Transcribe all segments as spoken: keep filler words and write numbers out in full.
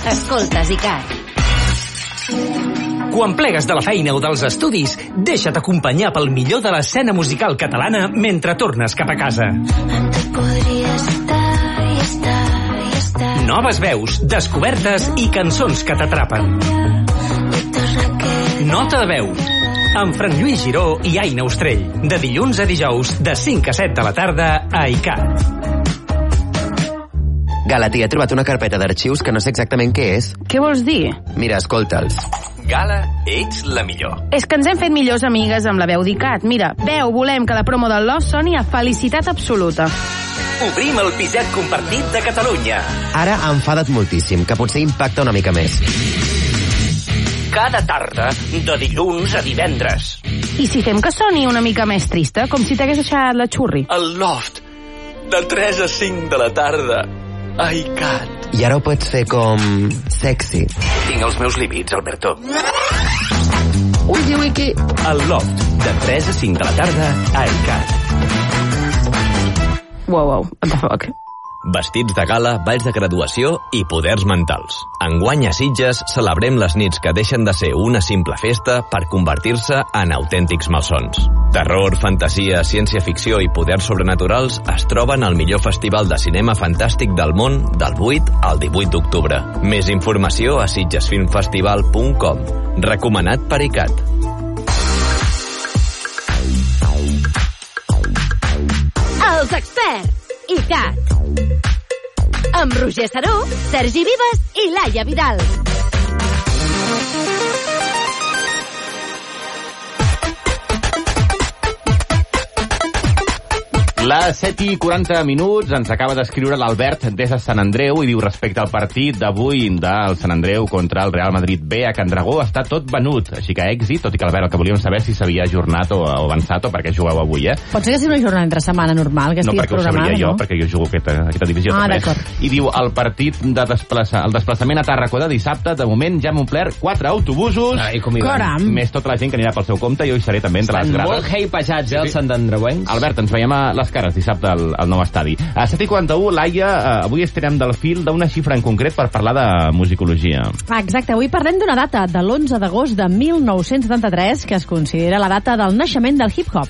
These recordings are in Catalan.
Escoltes ICAT. Quan plegues de la feina o dels estudis, deixa't acompanyar pel millor de l'escena musical catalana mentre tornes cap a casa. Noves veus, descobertes i cançons que t'atrapen. Nota de veu, amb Fran Lluís Giró i Aina Ostrell, de dilluns a dijous, de cinc a set de la tarda, a ICAT. Gala, tia, he trobat una carpeta d'arxius que no sé exactament què és. Què vols dir? Mira, escolta'ls. Gala, ets la millor. És que ens hem fet millors amigues amb la veu d'ICAT. Mira, veu, volem que la promo del Lost soni a felicitat absoluta. Obrim el piset compartit de Catalunya. Ara ha enfadat moltíssim, que potser impacta una mica més. Cada tarda, de dilluns a divendres. I si fem que soni una mica més trista, com si t'hagués deixat la xurri? El Loft, de tres a cinc de la tarda. Ai, Cat. I ara ho pots fer com... sexy. Tinc els meus límits, Alberto. Wiki, wiki. El Loft, de tres a cinc de la tarda, a ICAT. Wow, wow, what the fuck. Vestits de gala, balls de graduació i poders mentals. Enguany a Sitges celebrem les nits que deixen de ser una simple festa per convertir-se en autèntics malsons. Terror, fantasia, ciència-ficció i poders sobrenaturals es troben al millor festival de cinema fantàstic del món del vuit al divuit d'octubre. Més informació a sitges film festival punt com. Recomanat per ICAT. Els experts, ICAT. Amb Roger Saró, Sergi Vives i Laia Vidal. Les set i quaranta minuts ens acaba d'escriure l'Albert des de Sant Andreu i diu respecte al partit d'avui del Sant Andreu contra el Real Madrid B a Can Dragó està tot venut, així que èxit, tot i que Albert, el que volíem saber si s'havia ajornat o, o avançat o perquè jugueu avui, eh? Pot ser que sigui una jornada entre setmana normal, que no, estiguis programada, no? No, perquè ho sabria jo, perquè jo jugo aquesta, aquesta divisió ah, també. d'acord. I diu, el partit de desplaça, el desplaçament a Tàrraco de dissabte, de moment ja hem omplert quatre autobusos. Ai, com hi van. Caram. Més tota la gent que anirà pel seu compte, jo hi seré també entre Estan les grades. molt hypejats, eh, els Sant Andreuencs. Albert, ens veiem a les cares dissabte al, al nou estadi. A set i quaranta-u, Laia, eh, avui estirem del fil d'una xifra en concret per parlar de musicologia. Ah, exacte, avui parlem d'una data de l'onze d'agost de mil nou-cents setanta-tres que es considera la data del naixement del hip-hop.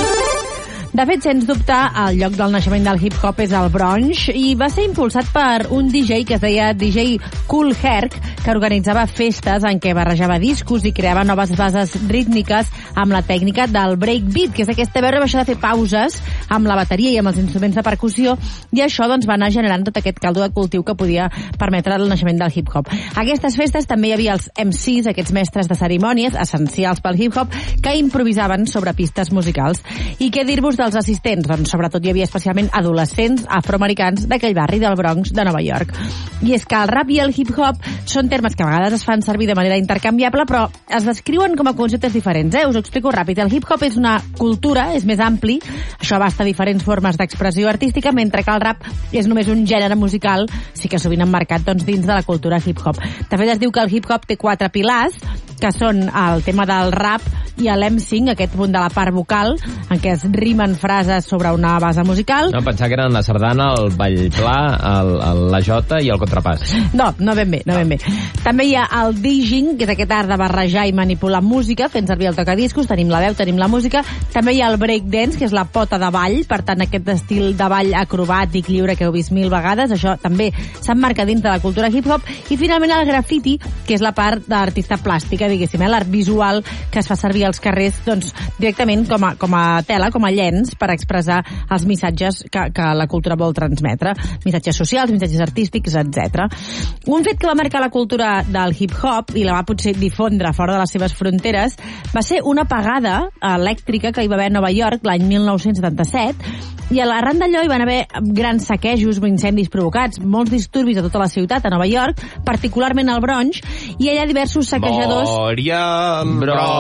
De fet, sens dubte, el lloc del naixement del hip-hop és el Bronx i va ser impulsat per un D J que es deia D J Kool Herc, que organitzava festes en què barrejava discos i creava noves bases rítmiques amb la tècnica del breakbeat, que és aquesta veure baixar de fer pauses amb la bateria i amb els instruments de percussió, i això doncs, va anar generant tot aquest caldo de cultiu que podia permetre el naixement del hip-hop. A aquestes festes també hi havia els M Cs, aquests mestres de cerimònies essencials pel hip-hop, que improvisaven sobre pistes musicals. I què dir-vos dels assistents? Doncs sobretot hi havia especialment adolescents afroamericans d'aquell barri del Bronx de Nova York. I és que el rap i el hip-hop són termes que a vegades es fan servir de manera intercanviable, però es descriuen com a conceptes diferents. Eh? Us ho explico ràpid. El hip-hop és una cultura, és més ampli, això abasta diferents formes d'expressió artística, mentre que el rap és només un gènere musical, sí que sovint emmarcat doncs, dins de la cultura hip-hop. De fet, es diu que el hip-hop té quatre pilars, que són el tema del rap i l'emcing, aquest punt de la part vocal, en què es rimen frases sobre una base musical. No, pensava que eren la sardana, el ball pla, el, el, la jota i el contrapàs. No, no ben bé, no ben bé. També hi ha el DJing, que és aquest art de barrejar i manipular música, fent servir el tocadiscos, tenim la veu, tenim la música. També hi ha el breakdance, que és la pota de ball, per tant, aquest estil de ball acrobàtic, lliure, que heu vist mil vegades. Això també s'emmarca dins de la cultura hip-hop. I finalment el graffiti, que és la part d'artista plàstica, diguéssim, eh? L'art visual que es fa servir als carrers doncs, directament com a, com a tela, com a llenç, per expressar els missatges que, que la cultura vol transmetre, missatges socials, missatges artístics, etcètera. Un fet que va marcar la cultura del hip-hop i la va potser difondre fora de les seves fronteres va ser una apagada elèctrica que hi va haver a Nova York l'any mil nou-cents setanta-set, i a l'arran d'allò hi van haver grans saquejos, incendis provocats, molts disturbis a tota la ciutat, a Nova York, particularment al Bronx, i allà diversos saquejadors... Mòria al Bronx,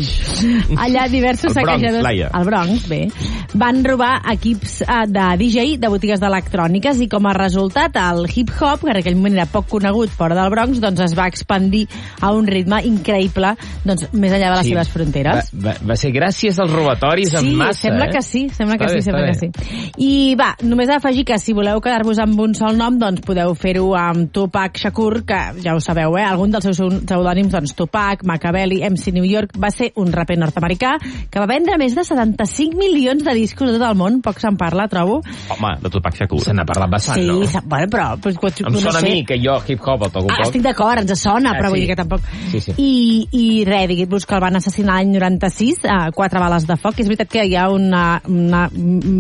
Allà diversos El Bronx, saquejadors... Laia. El Bronx, bé. Van robar equips eh, de D J de botigues d'electròniques i com a resultat el hip-hop, que en aquell moment era poc conegut fora del Bronx, doncs es va expandir a un ritme increïble doncs, més enllà de les Sí. seves fronteres. Va, va, va ser gràcies als robatoris en Sí, massa, sembla eh? que sí, sembla Està que bé, sí, sembla està que sí. I va, només afegir que si voleu quedar-vos amb un sol nom, doncs podeu fer-ho amb Tupac Shakur, que ja ho sabeu, eh? Algun dels seus pseudònims, doncs Tupac, Machiavelli, M C New York, va ser un raper nord-americà que va vendre més de setanta-cinc milions de discos a tot el món, poc se'n parla, trobo. Home, de Tupac Shakur. Se n'ha parlat bastant, Sí, no? sa- bueno, però... Pues, pues, Em no sona sé. a mi, que jo hip-hop el toco un Ah, poc. estic d'acord, ens sona, Ah, però vull sí. dir que tampoc... Sí, sí. I, i res, diguem-vos que el van assassinar l'any noranta-sis, eh, quatre bales de foc. És veritat que hi ha una, una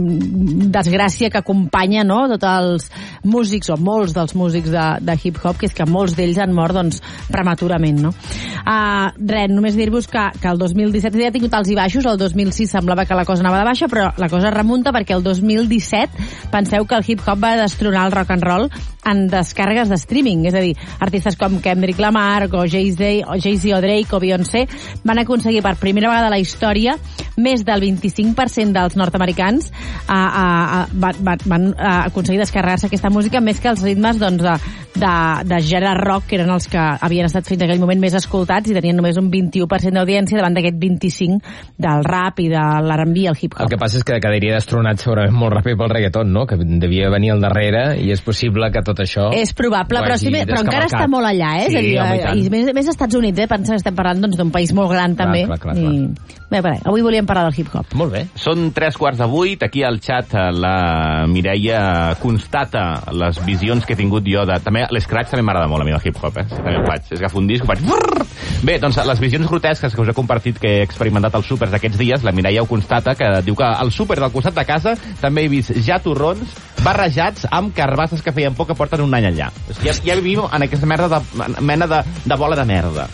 mm, desgràcia que acompanya, no?, tots els músics, o molts dels músics de, de hip-hop, que és que molts d'ells han mort, doncs, prematurament, no? Uh, res, només dir-vos que, que el dos mil disset ja ha tingut alts i baixos, el dos mil sis semblava que la cosa anava de baixa, però la cosa remunta perquè el dos mil disset penseu que el hip-hop va destronar el rock and roll en descàrregues de streaming, és a dir, artistes com Kendrick Lamar o Jay-Z o, Jay-Z o Drake o Beyoncé van aconseguir per primera vegada a la història més del vint-i-cinc per cent dels nord-americans a, a, a, van, van, van aconseguir descarregar-se aquesta música més que els ritmes doncs, de, de, de gènere rock, que eren els que havien estat fins a aquell moment més escoltats i tenien només un vint-i-u per cent d'audiència davant d'aquest vint-i-cinc del rap i de l'R and B i el hip-hop. El que passa és que quedaria destronat segurament molt ràpid pel reggaeton, no? Que devia venir al darrere i és possible que tot això... És probable, ho però, hagi sí, però encara descavalcat. està molt allà, eh? Sí, és a dir, home, i tant. i més, més als Estats Units, eh? Pensa que estem parlant doncs, d'un país molt gran, també. clar, clar, clar. I... Bé, bé, avui volíem parlar del hip-hop. Molt bé. Són tres quarts de vuit. Aquí al xat la Mireia constata les visions que he tingut jo de... També l'escratch també m'agrada molt a mi el hip-hop, eh? Sí, també ho faig. És agafar un disc, ho faig... Bé, doncs les visions grotesques que us he compartit que he experimentat als súpers aquests dies, la Mireia ho constata, que diu que al súper del costat de casa també he vist ja torrons barrejats amb carbasses que feien por que porten un any allà. És que ja, ja vivim en aquesta merda de, mena de, de bola de merda.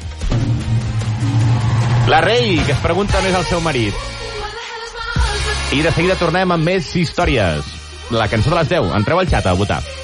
La Rei, que es pregunta més al seu marit. I de seguida tornem amb més històries. La cançó de les deu. Entreu al xat a votar.